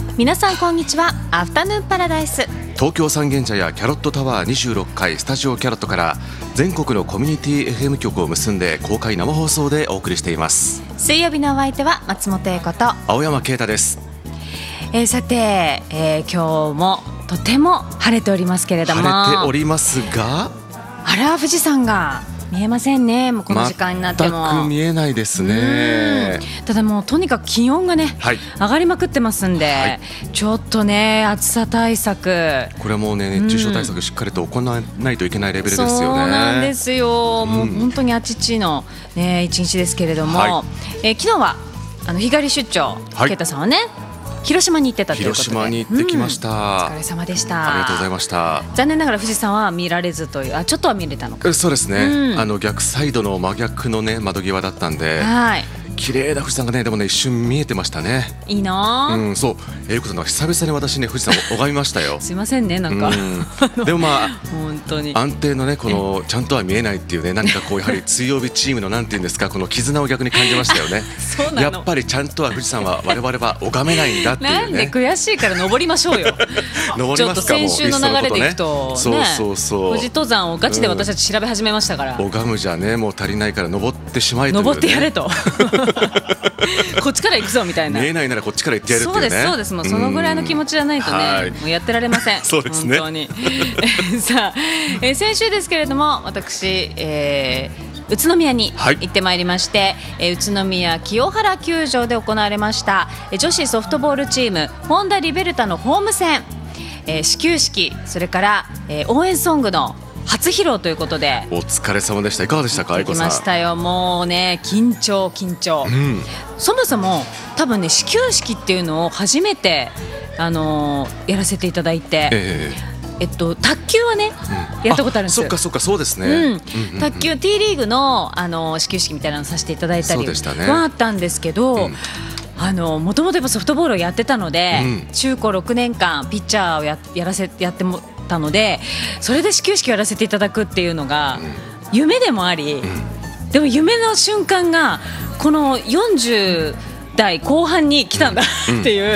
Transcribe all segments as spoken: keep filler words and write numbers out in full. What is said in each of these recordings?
皆さんこんにちは。アフタヌーンパラダイス、 東京三軒茶屋キャロットタワーにじゅうろっかいスタジオキャロットから全国のコミュニティ エフエム 局を結んで公開生放送でお送りしています。 水曜日のお相手は松本英子と青山啓太です。 えー、さて、えー、今日もとても晴れておりますけれども、 晴れておりますが、 あら富士山が見えませんね。もうこの時間になっても全く見えないですね。 ただもうとにかく気温がね、はい、上がりまくってますんで、はい、ちょっとね暑さ対策、 これはもうね熱中症対策しっかりと行わないといけないレベルですよね。 そうなんですよ、うん、もう本当にあちちの、ね、一日ですけれども、はい、えー、昨日はあの日帰り出張、はい、啓太さんはね広島に行ってたということで、 広島に行ってきました、うん、お疲れ様でした。 ありがとうございました。 残念ながら富士山は見られずという、あちょっとは見れたのか。 そうですね、うん、あの逆サイドの真逆のね窓際だったんで、はい、綺麗な富士山がねでもね一瞬見えてましたね。 いいな、 うん、そう、えいこさんが久々に私ね富士山を拝みましたよすいませんねなんか、 うん、でもまあ本当に安定のねこのちゃんとは見えないっていうね、何かこうやはり水曜日チームのなんていうんですか、この絆を逆に感じましたよねそうなの、 やっぱりちゃんとは富士山は我々は拝めないんだっていうね。 なんで悔しいから登りましょうよ登りますか。もうちょっと先週の流れでいくと、ね、 そうそうそう、 富士登山をガチで私たち調べ始めましたから、 うん、拝むじゃねもう足りないから登ってしまいというね、 登ってやれとこっちから行くぞみたいな、 見えないならこっちから行ってやるっていうね。 そうですそうです、もうそのぐらいの気持ちじゃないとね、もうやってられませんそうですね、 本当にさあ、えー、先週ですけれども私、えー宇都宮に行ってまいりまして、はい、えー、宇都宮清原球場で行われましたえ女子ソフトボールチームホンダリベルタのホーム戦、えー、始球式、それから、えー、応援ソングの初披露ということで、 お疲れ様でした。いかがでしたか、愛子さん。 行きましたよ。もうね緊張緊張、うん、そもそも多分ね始球式っていうのを初めて、あのー、やらせていただいて、えーえっと、卓球はね、うん、やったことあるんですよ。 そっかそっか、そうですね、うんうんうん、卓球 T リーグ の, あの始球式みたいなのさせていただいたりはあったんですけど、うん、あのもともとやっぱソフトボールをやってたので、うん、中高ろくねんかんピッチャーを や, やらせやってもたので、それで始球式をやらせていただくっていうのが夢でもあり、うん、でも夢の瞬間がこのよんじゅう代後半に来たんだ、うん、っていう、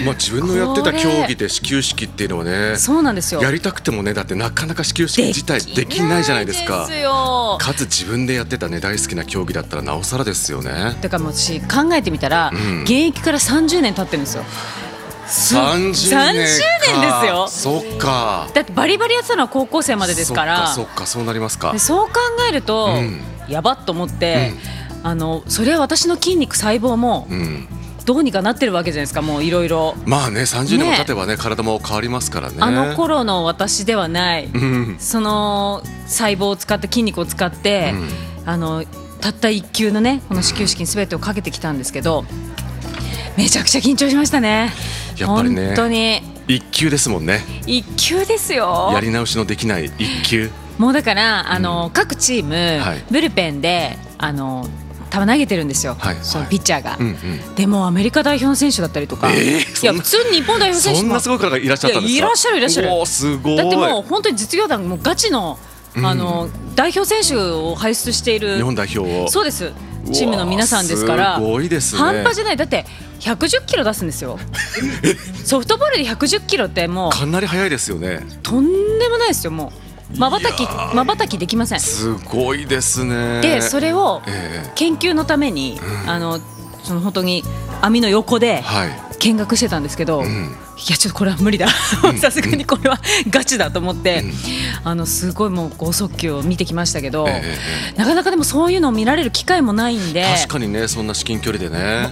うん、まあ、自分のやってた競技で始球式っていうのはね、 そうなんですよ、 やりたくてもね、だってなかなか始球式自体できないじゃないですか。 ですよ、 かつ自分でやってたね大好きな競技だったらなおさらですよね。 だからもう私考えてみたら、うん、現役からさんじゅうねん経ってるんですよ。 さんじゅうねんか、さんじゅうねんですよ。 そっか、 だってバリバリやってたのは高校生までですから。 そっかそっか、そうなりますか。 でそう考えると、うん、やばっと思って、うん、あのそれは私の筋肉細胞も、うん、どうにかなってるわけじゃないですか。もういろいろまあね、さんじゅうねんも経てばね、体も変わりますからね。 あの頃の私ではない、うん、その細胞を使って筋肉を使って、うん、あのたったいっ球のねこの始球式に全てをかけてきたんですけど、めちゃくちゃ緊張しましたね。 やっぱりね、 本当にいっ球ですもんね。 いっ球ですよ。 やり直しのできないいっ球。 もうだからあの、うん、各チーム、はい、ブルペンであの球投げてるんですよ、はい、そのピッチャーが、はい、うんうん、でもアメリカ代表の選手だったりとか、えー、いや普通に日本代表選手もそんなすごい方がいらっしゃったんですか。 いらっしゃるいらっしゃる。 おー、すごい。 だってもう本当に実業団もうガチの、あの、うん、代表選手を輩出している日本代表を、 そうですチームの皆さんですから、 すごいですね。 半端じゃない。だってひゃくじゅっキロ出すんですよソフトボールでひゃくじゅっキロってもうかなり速いですよね。 とんでもないですよ。もうまばたきまばたきできません。 すごいですね。 でそれを研究のために、えー、あのその本当に網の横で見学してたんですけど、はい、うん、いやちょっとこれは無理ださすがにこれはガチだと思って、うん、あのすごいもう剛速球を見てきましたけど、えー、なかなかでもそういうのを見られる機会もないんで。 確かにね、そんな至近距離でね、